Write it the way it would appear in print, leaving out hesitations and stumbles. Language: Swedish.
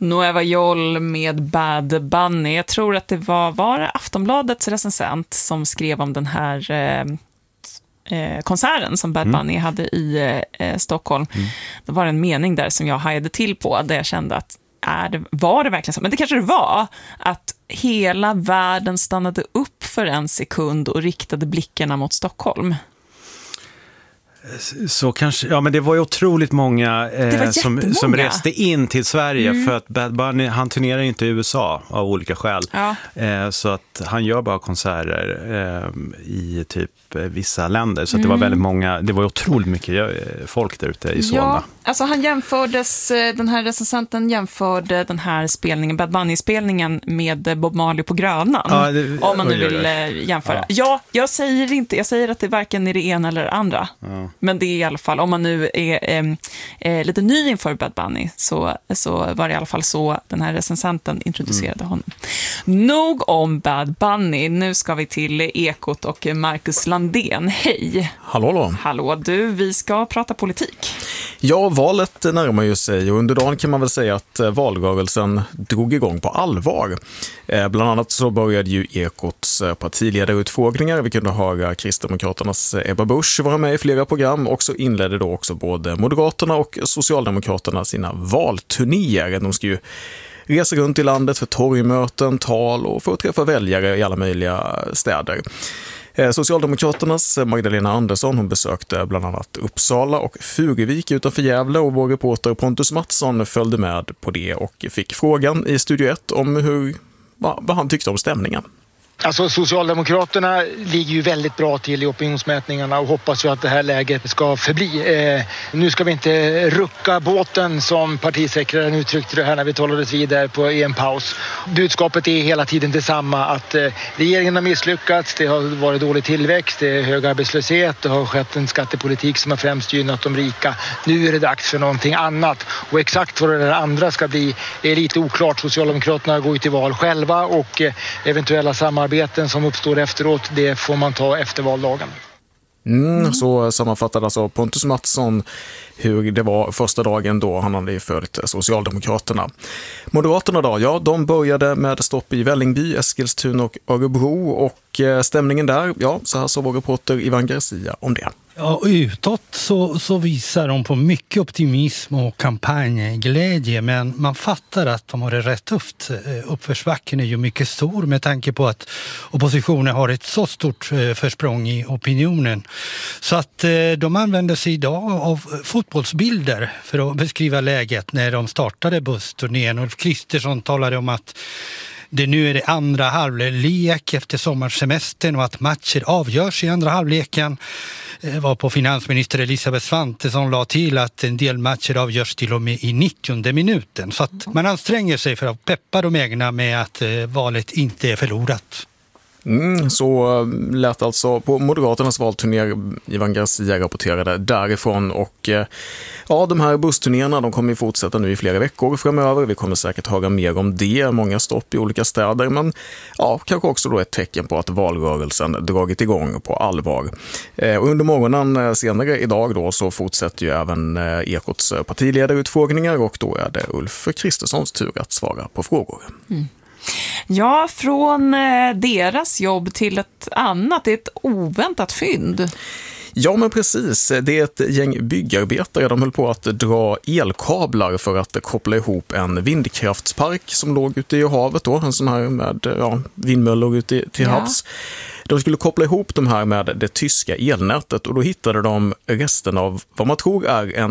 Nueva Yol med Bad Bunny. Jag tror att det var Aftonbladets recensent som skrev om den här konserten som Bad Bunny hade i Stockholm. Det var en mening där som jag hajade till på, där jag kände att var det verkligen så? Men det kanske det var, att hela världen stannade upp för en sekund och riktade blickarna mot Stockholm. Så kanske, ja, men det var ju otroligt många som reste in till Sverige för att Bad Bunny, han turnerar ju inte i USA av olika skäl. Ja. Så att han gör bara konserter i typ vissa länder. Så att det var väldigt många, det var otroligt mycket folk där ute i Solna. Ja, alltså den här recensenten jämförde den här spelningen, Bad Bunny-spelningen med Bob Marley på Grönan. Ja, om man nu vill jämföra. Ja, jag säger att det varken är det ena eller det andra. Ja. Men det är i alla fall, om man nu är lite ny inför Bad Bunny, så var det i alla fall så den här recensenten introducerade honom. Nog om Bad Bunny, nu ska vi till Ekot och Marcus Landén. Hej! Hallå du, vi ska prata politik. Ja, valet närmar ju sig och under dagen kan man väl säga att valrörelsen drog igång på allvar. Bland annat så började ju Ekots partiledarutfrågningar. Vi kunde höra Kristdemokraternas Ebba Busch vara med i flera program, och så inledde då också både Moderaterna och Socialdemokraterna sina valturnéer. De ska ju resa runt i landet för torgmöten, tal och för att träffa väljare i alla möjliga städer. Socialdemokraternas Magdalena Andersson, hon besökte bland annat Uppsala och Furuvik utanför Gävle, och vår reporter Pontus Mattsson följde med på det och fick frågan i Studio 1 om vad han tyckte om stämningen. Alltså Socialdemokraterna ligger ju väldigt bra till i opinionsmätningarna och hoppas ju att det här läget ska förbli. Nu ska vi inte rucka båten, som partisekreteraren uttryckte det här när vi talades vidare i en paus. Budskapet är hela tiden detsamma, att regeringen har misslyckats, det har varit dålig tillväxt, det är hög arbetslöshet, det har skett en skattepolitik som har främst gynnat de rika. Nu är det dags för någonting annat, och exakt vad det där andra ska bli är lite oklart. Socialdemokraterna går ju till val själva, och eventuella samarbeten som uppstår efteråt, det får man ta efter valdagen. Så sammanfattade alltså Pontus Mattsson hur det var första dagen då han hade följt Socialdemokraterna. Moderaterna då, ja, de började med stopp i Vällingby, Eskilstuna och Örebro, och stämningen där, ja, så här så var reporter Ivan Garcia om det. Ja, utåt så visar de på mycket optimism och kampanjglädje, men man fattar att de har det rätt tufft. Uppförsbacken är ju mycket stor med tanke på att oppositionen har ett så stort försprång i opinionen. Så att de använder sig idag av fotbollsbilder för att beskriva läget när de startade bussturnén. Ulf Kristersson talade om att nu är det andra halvlek efter sommarsemestern och att matcher avgörs i andra halvleken. Var på finansminister Elisabeth Svantesson la till att en del matcher avgörs till och med i 90:e minuten. Så att man anstränger sig för att peppa de egna med att valet inte är förlorat. Så lät alltså på Moderaternas valturnéer. Ivan Garcia rapporterade därifrån, och ja, de här bussturnéerna, de kommer ju fortsätta nu i flera veckor framöver. Vi kommer säkert höra mer om det, många stopp i olika städer, men ja, kanske också då ett tecken på att valrörelsen dragit igång på allvar. Och under morgonen senare idag då så fortsätter ju även Ekots partiledarutfrågningar, och då är det Ulf Kristerssons tur att svara på frågor. Ja, från deras jobb till ett annat, ett oväntat fynd. Ja, men precis. Det är ett gäng byggarbetare. De höll på att dra elkablar för att koppla ihop en vindkraftspark som låg ute i havet då, en sån här med vindmöllor ute till havs. De skulle koppla ihop de här med det tyska elnätet, och då hittade de resten av vad man tror är en